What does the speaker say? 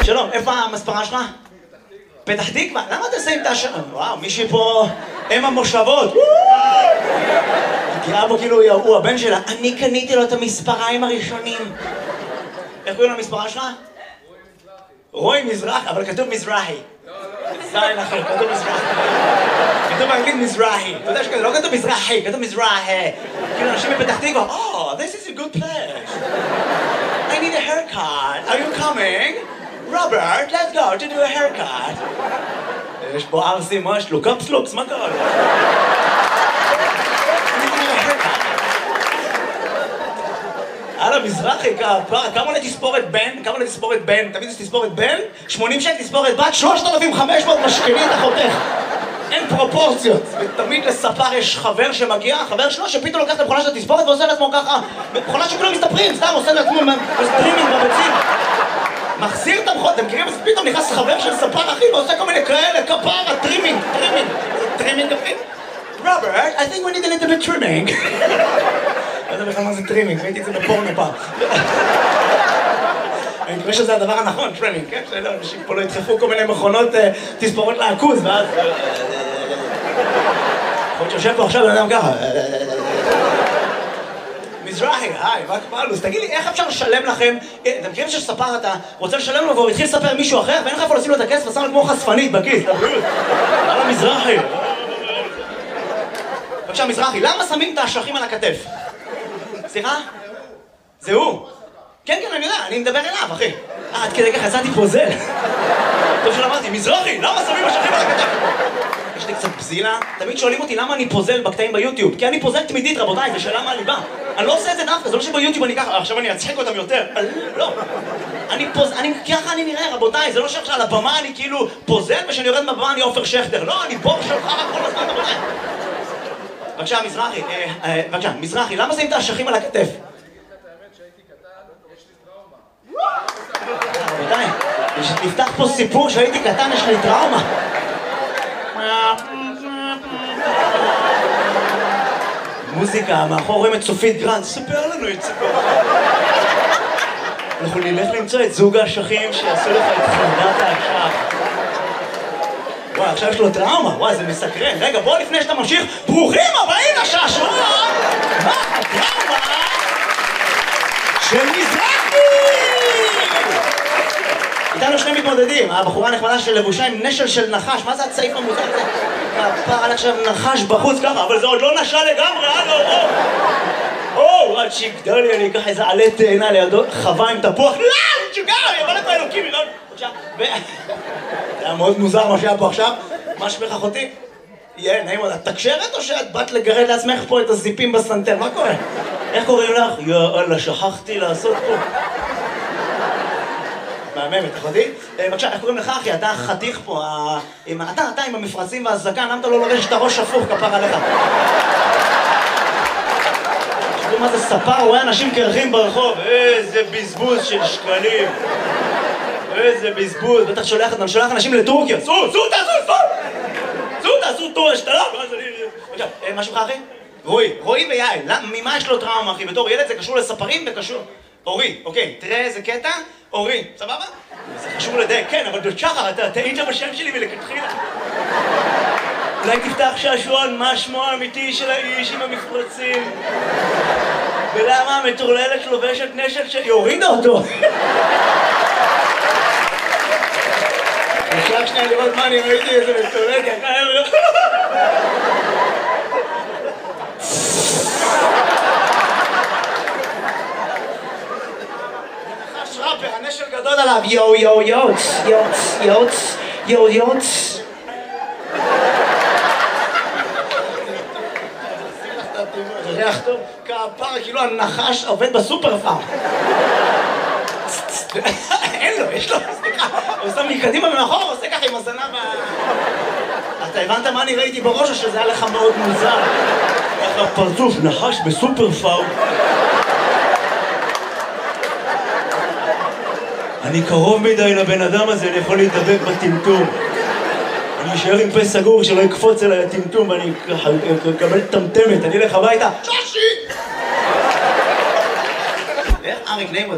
שלום, איפה המספרה שלך? פתח תקווה? למה אתה שמים את השם? וואו, מישהי פה אם המושבות. תראה בו כאילו הוא הבן שלה. אני קניתי לו את המספריים הראשונים. איך קוראים למספרה שלך? רוי מזרח, אבל כתוב מזרחי. זין אחר, כתוב מזרחי. כתוב באנגלית מזרחי. אתה יודע שכתוב, לא כתוב מזרחי, כתוב מזרחי. כאילו אנשים מפתח תקווה, Oh, this is a good place. I need a haircut. Are you coming? Robert, let's go to do a haircut. יש פה ארסי, מה יש לו? קפסלוקס, מה קרה לו? הלאה, מזרחי, כמה עולה תספורת בן? כמה עולה תספורת בן? תמיד יש תספורת בן? 80 שקל תספורת בת, 3,500 משכני את החותך. אין פרופורציות. ותמיד לספר יש חבר שמגיע, חבר שלו שפתאום לוקח את המכונה של התספורת ועושה לעצמו ככה. מכונה שכולם מסתפרים, סתם עושה לעצמו סטרימינג בביצים. מחזיר את המכונה, אתם מכירים? אז פתאום נכנס חבר של ספר אחי ועושה כל מיני כאלה, כפרה, טרימינג. טרימינג אחי? Robert, I think we need a little bit trimming. לא יודע בכלל מה זה טרימינג, ראיתי את זה בפורנו פעם. אני מקווה שזה הדבר הנכון, טרימינג, כן? שלא, אנשים פה לא ידחפו כל מיני מכונות תספורות לעכוז, ואז... יכול שיושב פה עכשיו, אני יודע ככה. מזרחי, היי, מה קפלוס? תגיד לי, איך אפשר לשלם לכם? אתם מכירים שספר אתה רוצה לשלם לו והוא התחיל לספר מישהו אחר, ואין לך איפה לשים לו את הכסף ושם לו כמו חשפנית בכיס, לבריאות. הלאה מזרחי. בבקשה, מזרחי, למה שמים את האשכים על הכתף? סליחה? זה הוא? כן, כן, אני יודע, אני מדבר אליו, אחי. עד כדי ככה יצאתי פוזל. טוב שלא אמרתי, מזרחי, למה שמים אשכים על הכתף? יש לי קצת בזילה. תמיד שואלים אותי למה אני פוזל בקטעים ביוטיוב. כי אני פוזל תמידית, רבותיי, זה שאלה מהליבה. אני לא עושה את זה דווקא, זה לא שביוטיוב אני ככה, עכשיו אני אצחק אותם יותר. לא. ככה אני נראה, רבותיי, זה לא שעכשיו על הבמה אני כאילו פוזל, ושאני יורד מהבמה אני עופר שכטר. לא, אני בור שלך כל הזמן, רבותיי. בבקשה, מזרחי, בבקשה, מזרחי, למה שמים את האשכים על הכתף? רבותיי, נפתח פה סיפור שהייתי קטן, יש לי טראומה. מוזיקה, מאחור רואים את סופית גרנד, ספר לנו את סיפור. אנחנו נלך למצוא את זוג האשכים שיעשו לך את חרדת האשך. וואי, עכשיו יש לו טראומה, וואי, זה מסקרן. רגע, בוא לפני שאתה ממשיך, ברוכים הבאים לשעשוע! מה הטראומה של מזרחי? איתנו שני מתמודדים, הבחורה נחמדה של לבושה עם נשל של נחש, מה זה הצעיף המוזר הזה? כפר על עכשיו נחש בחוץ ככה, אבל זה עוד לא נשל לגמרי, הלו, או, עד שיגדל לי, אני אקח איזה עלה תאנה לידו, חווה עם תפוח, לא, תשוגע, יבוא לפה אלוקים, זה היה מאוד מוזר מה שהיה פה עכשיו. מה שמך אחותי? יהיה, נעים עוד, את תקשרת או שאת באת לגרד לעצמך פה את הזיפים בסנטר? מה קורה? איך קוראים לך? יאללה, שכחתי לעשות פה. מהממת, אחותי? בבקשה, איך קוראים לך אחי? אתה חתיך פה, אתה עם המפרצים והזקן, למה אתה לא לובש את הראש הפוך כפר עליך? תראו מה זה ספר, הוא רואה אנשים קרחים ברחוב, איזה בזבוז של שקלים. איזה בזבוז, בטח שולח אנשים לטורקיה. סעו, תעשו טור השתלה. משהו לך אחי? רועי ויעל, ממה יש לו טראומה אחי? בתור ילד זה קשור לספרים וקשור... אורי, אוקיי, תראה איזה קטע, אורי, סבבה? זה חשוב לדייק, כן, אבל בשחר, אתה טעית בשם שלי מלכתחילה. אולי תפתח שעשועון, מה שמו האמיתי של האיש עם המפרצים? ולמה המטורללת לובשת נשל היא הורידה אותו? נשלח שנייה לראות מה אני ראיתי איזה מטורללת, הנשל גדול עליו, יוץ. זה ריח טוב, כפרה, כאילו הנחש עובד בסופר פארם. אין לו, יש לו, סליחה, הוא שם מקדימה ומאחור, הוא עושה ככה עם הזנב אתה הבנת מה אני ראיתי בראש או שזה היה לך מאוד מוזר? איך הפרצוף נחש בסופר פארם. אני קרוב מדי לבן אדם הזה, אני יכול להתדבק בטמטום. אני אשאר עם פה סגור שלא יקפוץ אליי הטמטום ואני אקבל טמטמת, אני אלך הביתה. שושי! אריק נעים